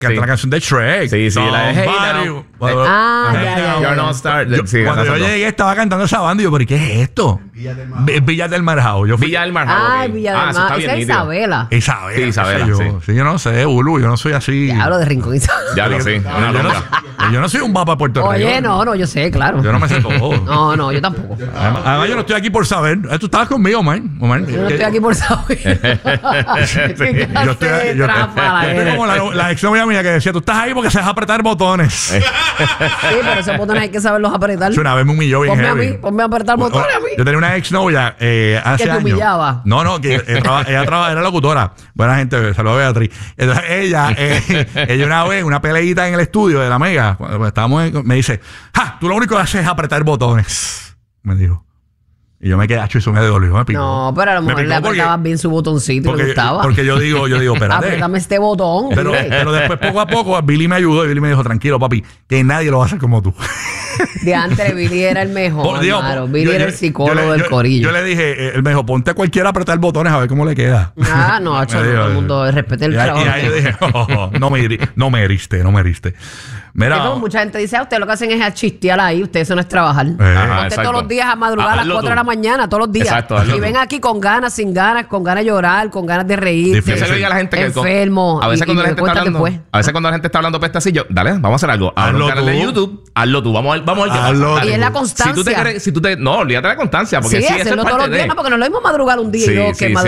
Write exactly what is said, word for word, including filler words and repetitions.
Canta Sí. la canción de Shrek. Sí, sí, la de Hey Somebody- Now. Bueno, Ah, Hey ya, ya, Now. ya. You're not star. Yo- Sí, cuando yo esas dos. llegué estaba cantando esa banda y yo, ¿pero qué es esto? Villa del Mar. Vi- Villa del Marjao. Yo fui Villa del Mar. Ay, ok. Villa Ah, del eso Mar. está Esa bien es nítido. Isabela. Isabela. Sí, Isabela, qué sé yo. sí. Sí, yo no sé, Ulu, yo no soy así. Diablo de Rincón Isabela. Ya lo sé. Una yo, no, loca. yo no soy un mapa de Puerto Rico. Oye, no, no, yo sé, claro. Yo no me sé todo. No, no, yo tampoco. Además, además, yo no estoy aquí por saber. Eh, Tú estabas conmigo, man. Omar. Yo no Que- estoy aquí por saber. ¿Qué clase Yo estoy, de yo, tráfala yo estoy eres? como la, la ex novia mía que decía, tú estás ahí porque sabes apretar botones. Sí, pero esos botones hay que saberlos apretar. Una vez me humilló bien Ponme a heavy. mí, ponme a apretar botones a mí. Yo tenía una ex novia eh, hace Que te años. humillaba. No, no, que ella, traba- ella traba- era locutora. Buena gente, saludos a Beatriz. Entonces ella, eh, ella una vez, una peleita en el estudio de la Mega, cuando estábamos en- me dice, ¡ja! Tú lo único que haces es apretar botones. Me dijo. Y yo me quedé hecho y eso me dolió, me picó. No, pero a lo Me mejor picó le porque- apretabas bien su botoncito y le porque, gustaba. porque yo digo, yo digo, espérate. Apretame este botón. Pero, dile. pero después, poco a poco, Billy me ayudó y Billy me dijo, tranquilo, papi, que nadie lo va a hacer como tú. De antes, Billy era el mejor, Por Dios, claro. yo- Billy yo- era el yo psicólogo le- del yo- corillo. Yo le dije, eh, él me dijo, ponte a cualquiera a apretar botones a ver cómo le queda. Ah, no, hacho, Me dijo, todo el mundo respete el y ahí- trabajo. Y ahí yo dije, oh, no, me, hiri- no me heriste, no me heriste. Mira. Es como mucha gente dice, ah, ustedes lo que hacen es achistear ahí, ustedes eso no es trabajar. Eh. Ajá, Ponte exacto. todos los días a madrugar a las Hazlo cuatro tú. de la mañana, todos los días. Exacto, hazlo y tú. ven aquí con ganas, sin ganas, con ganas de llorar, con ganas de reír. Difícil. Yo se lo digo a la gente que enfermo. a veces y- cuando y la me gente está cuentas hablando, después. a veces cuando la gente está hablando peste así, yo, dale, vamos a hacer algo. Abre Hazlo un canal de tú. YouTube, hazlo tú, vamos a ver, vamos a ver qué Hazlo pasa. tú. Y es la Si tú te constancia. crees, si tú te, no, olvídate de la constancia, porque Sí, sí, eso es hacerlo todos parte los días, de. no, porque no es lo mismo madrugar un día Sí, y yo sí, que sí,